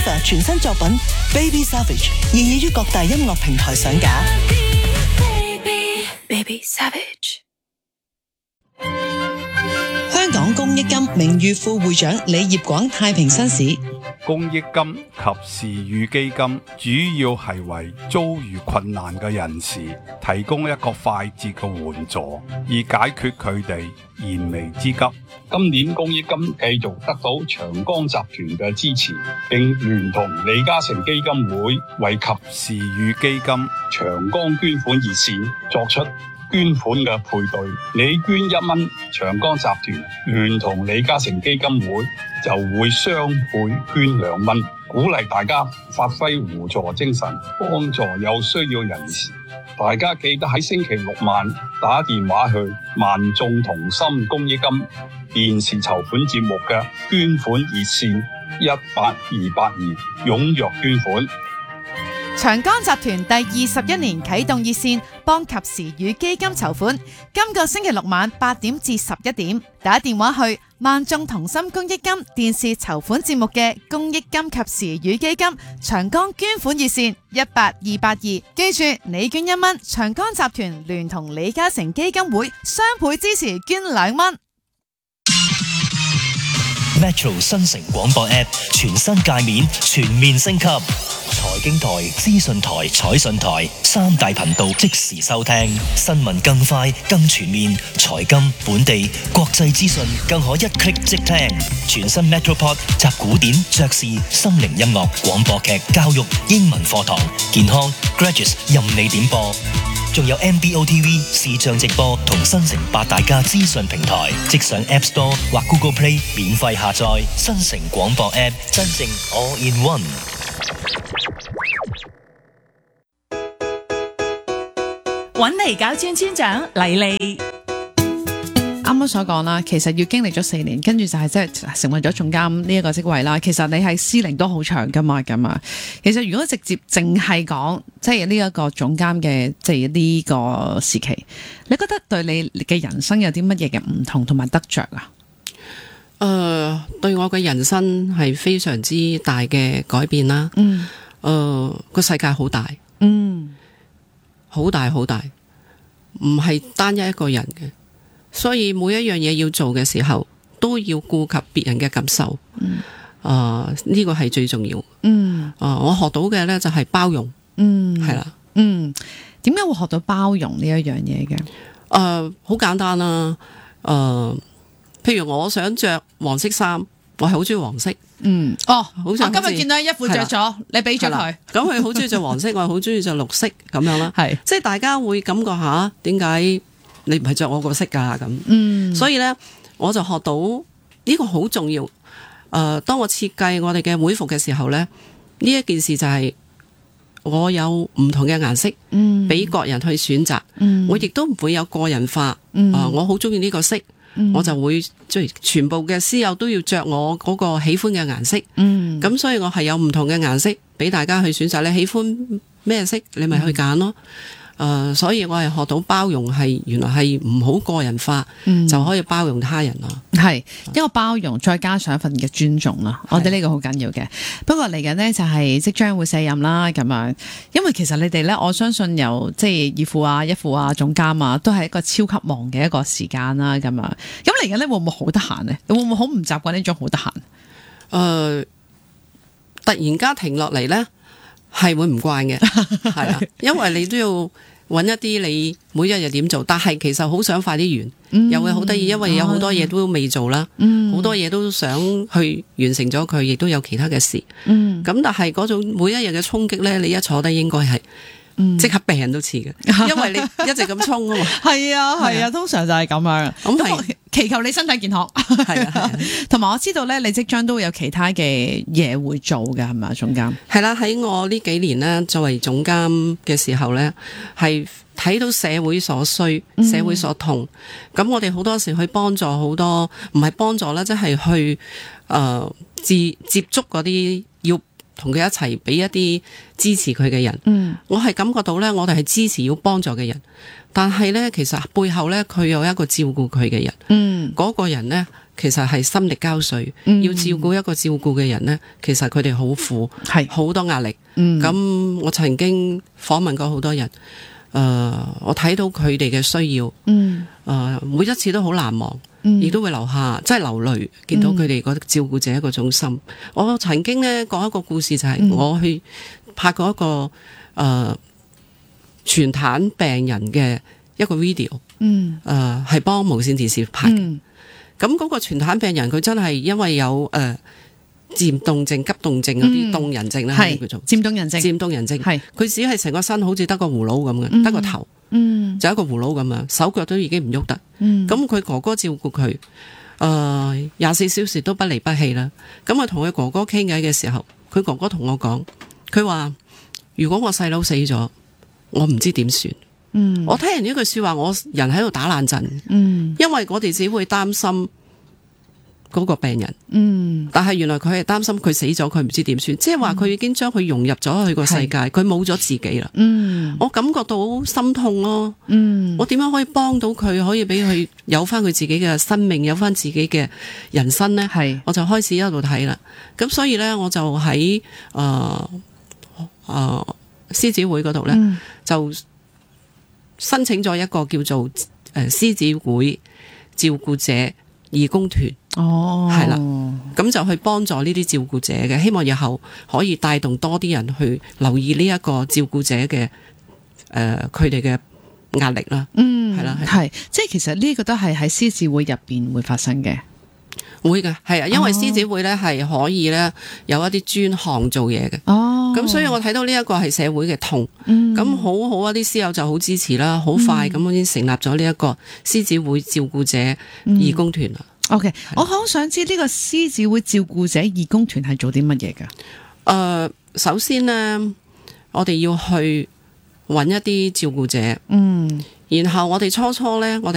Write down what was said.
Eva 全新作品 Baby Savage 現已於各大音樂平台上架。Baby Savage。香港公益金名譽副會長李業廣太平紳士。 公益金及時雨基金主要係為遭遇困難嘅人士提供一個快捷嘅援助，以解決佢哋燃眉之急。 今年公益金繼續得到長江集團嘅支持，並聯同李嘉誠基金會為及時雨基金長江捐款熱線作出捐款嘅配對，你捐1蚊，長江集團聯同李嘉誠基金會就會雙倍捐2蚊，鼓勵大家發揮互助精神，幫助有需要人士。大家記得喺星期六晚打電話去萬眾同心公益金電視籌款節目嘅捐款熱線18282，踴躍捐款。 長江集團第21年啟動熱線，幫及時雨基金籌款。今個星期六晚8點至11點，打電話去萬眾同心公益金電視籌款節目嘅公益金及時雨基金長江捐款熱線18282。記住，你捐1蚊，長江集團聯同李嘉誠基金會雙倍支持捐2蚊。 Metro 新城廣播 App 全新界面全面升級，財經台、資訊台、彩訊台3大頻道即時收聽，新聞更快更全面，財金、本地、國際資訊更可一 click 即聽。全新 Metropod 集古典、爵士、心靈音樂、廣播劇、教育、英文課堂、健康、Graduates 任你點播。仲有 MBOTV 視像直播同新城8大家資訊平台，即上 App Store 或 Google Play 免費下載新城廣播 App， 真正 All in One。 搵嚟搞村村長黎莉。 啱啱所講啦，其實要經歷咗4年，跟住就係即係成為咗總監呢一個職位啦。其實你係司齡都好長噶嘛，咁啊。其實如果直接淨係講即係呢一個總監嘅即係呢個時期，你覺得對你嘅人生有啲乜嘢嘅唔同同埋得着啊？ 對我嘅人生係非常之大嘅改變啦。個世界好大，好大好大，唔係單一個人嘅。所以每一樣嘢要做嘅時候，都要顧及別人嘅感受。呢個係最重要。我學到嘅呢就係包容。係啦。 點解會學到包容呢一樣嘢嘅？ 好簡單啦。譬如我想着黃色衫，我係好中意黃色。好想今日見到一副着咗，你俾咗佢。 咁佢好中意着黃色，我係好中意着綠色咁樣啦。係，即係大家會感覺下點解你唔係着我個色㗎咁。所以呢，我就學到呢個好重要。當我設計我哋嘅會服嘅時候呢，呢一件事就係我有唔同嘅顏色，俾各人去選擇。我亦都唔會有個人化。我好中意呢個色。我就會即係全部嘅師友都要着我嗰個喜歡嘅顏色，咁所以我係有唔同嘅顏色俾大家去選擇。你喜歡咩色，你咪去揀咯。所以我係學到包容，係原來係唔好個人化，就可以包容他人咯。係一個包容，再加上一份嘅尊重啦。我哋呢個好緊要嘅。不過嚟緊呢，就係即將會卸任啦，咁樣。因為其實你哋呢，我相信由即係二副啊、一副啊、總監啊，都係一個超級忙嘅一個時間啦，咁樣。咁嚟緊呢，會唔會好得閒呢？會唔會好唔習慣呢種好得閒？ 突然間停落嚟呢，係會唔慣嘅，係啊，因為你都要揾一啲你每一日點做，但係其實好想快啲完，又會好得意，因為有好多嘢都未做啦，好多嘢都想去完成咗佢，亦都有其他嘅事，咁但係嗰種每一日嘅衝擊呢，你一坐低應該係即刻病都似嘅，因為你一直咁衝啊嘛。 係啊係啊，通常就係咁樣。咁係祈求你身體健康。係啊，同埋我知道咧，你即將都會有其他嘅嘢會做嘅，係咪啊，總監？ 係啦，喺我呢幾年呢，作為總監嘅時候呢，係睇到社會所需、社會所痛。咁我哋好多時去幫助好多，唔係幫助啦，即係去接觸嗰啲要同佢一齊俾一啲支持佢嘅人。我係感覺到呢，我哋係支持要幫助嘅人，但係呢，其實背後呢，佢有一個照顧佢嘅人。嗰個人呢， 其實係心力交瘁，要照顧一個照顧嘅人呢，其實佢哋好苦，係好多壓力。咁我曾經訪問過好多人，我睇到佢哋嘅需要，每一次都好難忘，亦都會留下即係流淚，見到佢哋嗰照顧者嗰種心。我曾經呢講一個故事，就係我去拍過一個全癱病人嘅一個 video，係幫無線電視拍嘅。咁嗰個全癱病人佢真係因為有漸凍症、急凍症嗰啲凍人症啦，叫做漸凍人症。 漸凍人症係佢只係成個身好似得個葫蘆咁嘅，得個頭，就一個葫蘆咁樣，手腳都已經唔喐得。咁佢哥哥照顧佢，24小時都不離不棄啦。咁我同佢哥哥傾偈嘅時候，佢哥哥同我講，佢話如果我細佬死咗，我唔知點算。我聽完呢句說話，我人喺度打冷震。因為我哋只會擔心嗰個病人。但係原來佢係擔心佢死咗，佢唔知點算。即係話佢已經將佢融入咗去個世界，佢冇咗自己啦。我感覺到心痛咯。我點樣可以幫到佢，可以俾佢有翻佢自己嘅生命，有翻自己嘅人生呢？我就開始一路睇啦。咁所以呢，我就喺獅子會嗰度呢，就申請咗一個叫做獅子會照顧者義工團，係啦，咁就去幫助呢啲照顧者嘅，希望日後可以帶動多啲人去留意呢一個照顧者嘅佢哋嘅壓力啦。係啦， 係，即係其實呢個都係喺獅子會入邊會發生嘅。 會嘅，係啊，因為獅子會咧係可以咧有一啲專項做嘢嘅。咁所以我睇到呢一個係社會嘅痛。咁好好啊，啲師友就好支持啦，好快咁已經成立咗呢一個獅子會照顧者義工團啦。 OK， 我好想知呢個獅子會照顧者義工團係做啲乜嘢㗎？ 首先呢，我哋要去揾一啲照顧者。然後我哋初呢，我哋